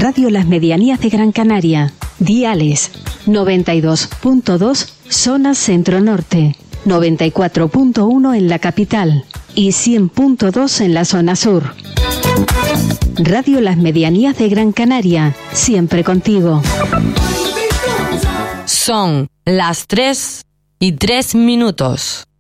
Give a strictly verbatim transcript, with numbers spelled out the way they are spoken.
Radio Las Medianías de Gran Canaria. Diales noventa y dos punto dos zona centro-norte, noventa y cuatro punto uno en la capital y cien punto dos en la zona sur. Radio Las Medianías de Gran Canaria, siempre contigo. Son las tres y tres minutos.